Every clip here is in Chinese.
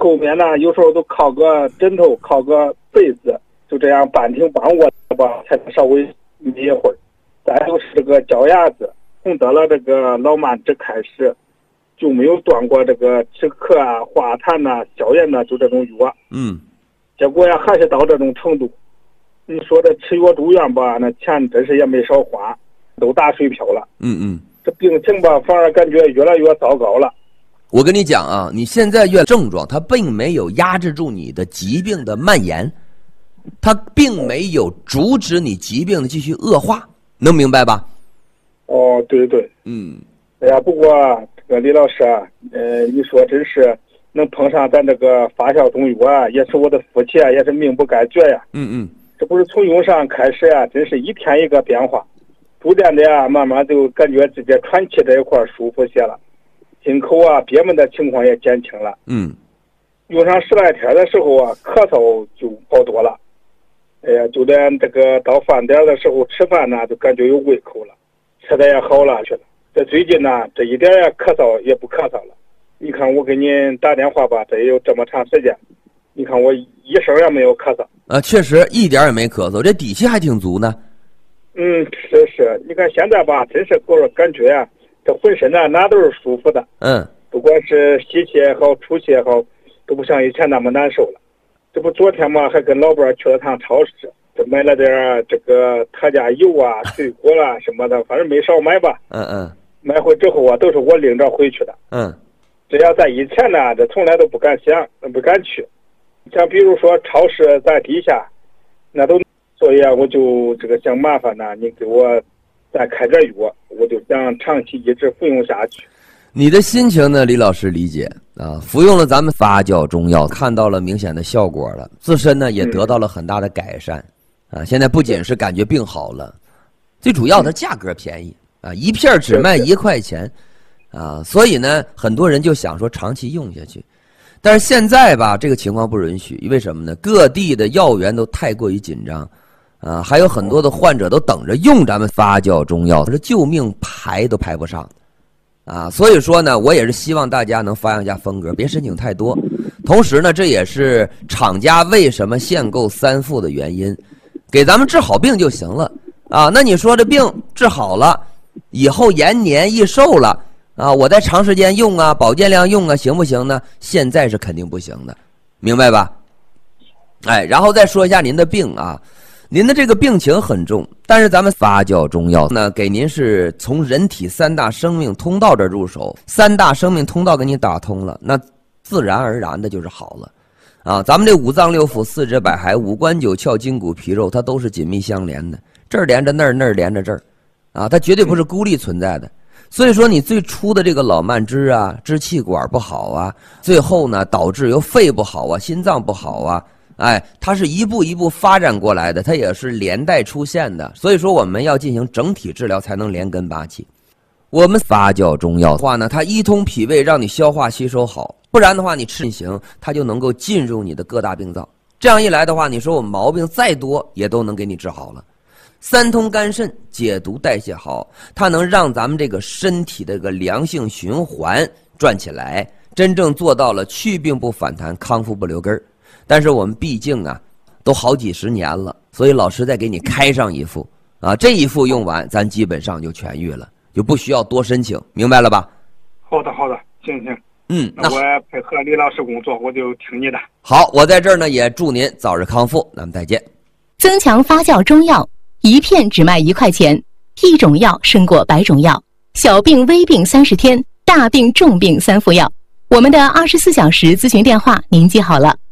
后面呢，有时候都靠个枕头，靠个被子，就这样半挺半卧吧，才能稍微眯一会儿。再就是这个脚丫子，从得了这个老慢支开始，就没有断过这个止咳啊、化痰啊、消炎呐，就这种药。结果呀，还是到这种程度。你说这吃药住院吧，那钱真是也没少花，都打水漂了。这病情吧，反而感觉越来越糟糕了。 我跟你讲啊，你现在症状它并没有压制住你的疾病的蔓延，它并没有阻止你疾病的继续恶化，能明白吧？ 哦，对。哎呀，不过这个李老师啊，你说真是能碰上咱这个发酵中药啊，也是我的福气啊，也是命不该绝呀。这不是从用上开始啊，真是一天一个变化，逐渐的呀，慢慢就感觉自己喘气这一块舒服些了，进口啊憋闷的情况也减轻了。用上10来天的时候啊，咳嗽就好多了。哎呀，就连这个到饭点的时候吃饭呢，就感觉有胃口了，吃的也好了去了。这最近呢，这一点也咳嗽也不咳嗽了。你看我给您打电话吧，这也有这么长时间，你看我一声也没有咳嗽。 确实一点也没咳嗽，这底气还挺足呢。 是，你看现在吧，真是给我感觉啊，这浑身呢哪都是舒服的。不管是吸气也好，出气也好，都不像以前那么难受了。这不昨天嘛，还跟老伴去了趟超市，这买了点这个特价油啊、水果啦什么的，反正没少买吧。买回之后啊，都是我领着回去的。这要在以前呢，这从来都不敢想，不敢去。像比如说超市在地下，那都，所以啊，我就这个想麻烦呢，你给我再开点药，我就想长期一直服用下去。 你的心情呢，李老师理解啊。服用了咱们发酵中药，看到了明显的效果了，自身呢也得到了很大的改善啊。现在不仅是感觉病好了，最主要的价格便宜啊，一片只卖1块钱啊，所以呢，很多人就想说长期用下去。但是现在吧，这个情况不允许，为什么呢？各地的药源都太过于紧张啊，还有很多的患者都等着用咱们发酵中药，这救命排都排不上啊。所以说呢，我也是希望大家能发扬一下风格，别申请太多。同时呢，这也是厂家为什么限购3副的原因，给咱们治好病就行了啊。那你说这病治好了以后延年益寿了啊，我在长时间用啊，保健量用啊，行不行呢？现在是肯定不行的，明白吧？然后再说一下您的病啊，您的这个病情很重，但是咱们发酵中药呢，给您是从人体3大生命通道这入手，3大生命通道给你打通了，那自然而然的就是好了啊。咱们这5脏6腑4肢百骸、五官9窍筋骨皮肉，它都是紧密相连的，这儿连着那儿，那儿连着这儿啊，它绝对不是孤立存在的。所以说你最初的这个老慢支啊，支气管不好啊，最后呢导致由肺不好啊，心脏不好啊，它是一步一步发展过来的，它也是连带出现的。所以说我们要进行整体治疗，才能连根拔起。我们发酵中药的话呢，它一通脾胃，让你消化吸收好，不然的话你吃行，它就能够进入你的各大病灶。这样一来的话，你说我毛病再多也都能给你治好了。3通肝肾，解毒代谢好，它能让咱们这个身体的这个良性循环转起来，真正做到了去病不反弹，康复不留根儿。但是我们毕竟啊，都好几十年了，所以老师再给你开上一副啊，这一副用完，咱基本上就痊愈了，就不需要多申请，明白了吧？ 好的，行。那我配合李老师工作，我就听你的。 好，我在这儿呢也祝您早日康复，咱们再见。 增强发酵中药，一片只卖1块钱，一种药胜过100种药，小病微病30天，大病重病3副药。我们的24小时咨询电话您记好了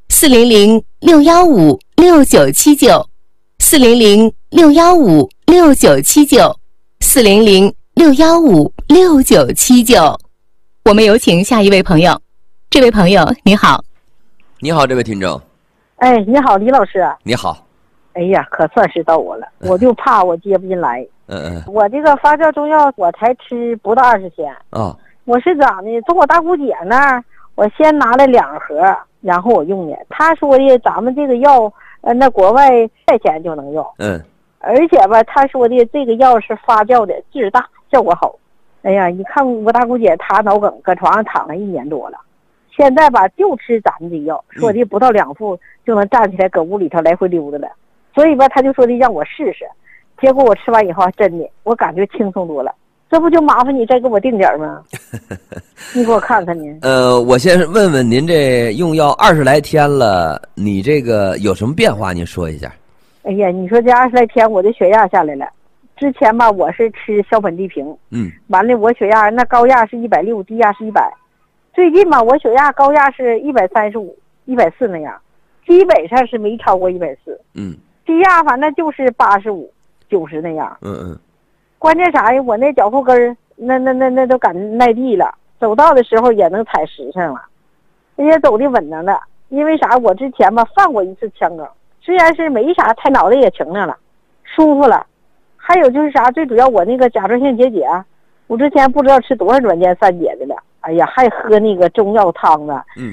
，400-615-6979 400-615-6979 400-615-6979。我们有请下一位朋友。这位朋友你好。 你好，这位听众。 你好，李老师。 你好。 哎呀，可算是到我了，我就怕我接不进来。我这个发酵中药我才吃不到20天啊。 我是咋的？从我大姑姐那儿，我先拿了2盒，然后我用的。她说的咱们这个药，那国外1块钱就能用。而且吧，她说的这个药是发酵的，质大，效果好。哎呀，一看我大姑姐她脑梗，搁床上躺了1年多了。 现在吧就吃咱们的药，说的不到2副就能站起来搁屋里头来回溜达了。所以吧他就说的让我试试，结果我吃完以后真的我感觉轻松多了。这不就麻烦你再给我定点吗？你给我看看呢。 我先问问您，这用药20来天了，你这个有什么变化？您说一下。 哎呀，你说这20来天我的血压下来了。之前吧我是吃硝苯地平，完了我血压那高压是160，低压是100。最近吧我血压高压是135、140那样，基本上是没超过140。低压反正就是85、90那样。关键啥呀？我那脚后跟儿，那都敢耐地了，走道的时候也能踩实上了，也走的稳当的。因为啥？我之前吧犯过一次腔梗，虽然是没啥，抬脑袋也晴亮了，舒服了。还有就是啥？最主要我那个甲状腺结节，我之前不知道吃多少软件散解的了。哎呀，还喝那个中药汤子，